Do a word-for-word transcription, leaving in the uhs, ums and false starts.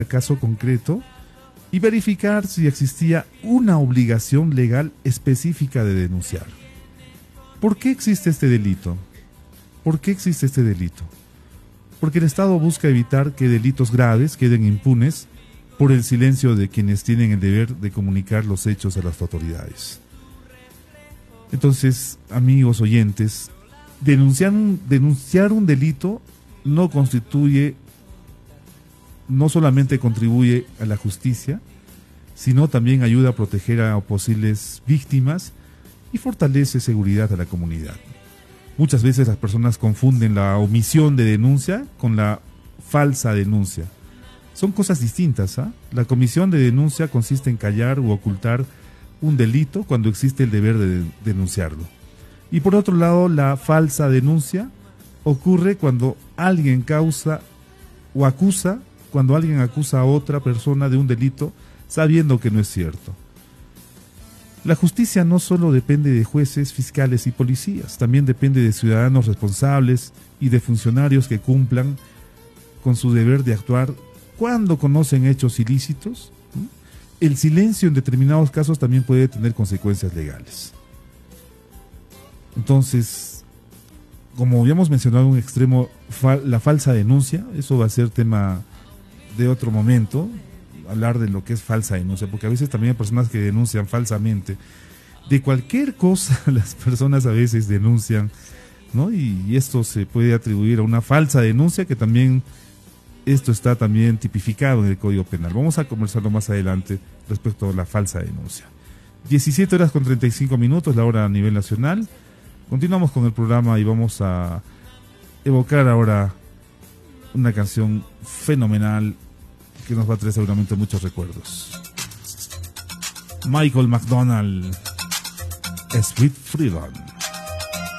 caso concreto y verificar si existía una obligación legal específica de denunciar. ¿Por qué existe este delito? ¿Por qué existe este delito? Porque el Estado busca evitar que delitos graves queden impunes por el silencio de quienes tienen el deber de comunicar los hechos a las autoridades. Entonces, amigos oyentes, denunciar un, denunciar un delito no constituye, no solamente contribuye a la justicia, sino también ayuda a proteger a posibles víctimas y fortalece seguridad a la comunidad. Muchas veces las personas confunden la omisión de denuncia con la falsa denuncia. Son cosas distintas, ¿ah? La comisión de denuncia consiste en callar u ocultar un delito cuando existe el deber de denunciarlo. Y por otro lado, la falsa denuncia ocurre cuando alguien causa o acusa, cuando alguien acusa a otra persona de un delito sabiendo que no es cierto. La justicia no solo depende de jueces, fiscales y policías, también depende de ciudadanos responsables y de funcionarios que cumplan con su deber de actuar cuando conocen hechos ilícitos. El silencio en determinados casos también puede tener consecuencias legales. Entonces, como habíamos mencionado en un extremo, la falsa denuncia, eso va a ser tema de otro momento, hablar de lo que es falsa denuncia, porque a veces también hay personas que denuncian falsamente. De cualquier cosa las personas a veces denuncian, ¿no? Y, y esto se puede atribuir a una falsa denuncia, que también esto está también tipificado en el Código Penal. Vamos a conversarlo más adelante respecto a la falsa denuncia. diecisiete horas con treinta y cinco minutos, la hora a nivel nacional. Continuamos con el programa y vamos a evocar ahora una canción fenomenal que nos va a traer seguramente muchos recuerdos. Michael McDonald, Sweet Freedom.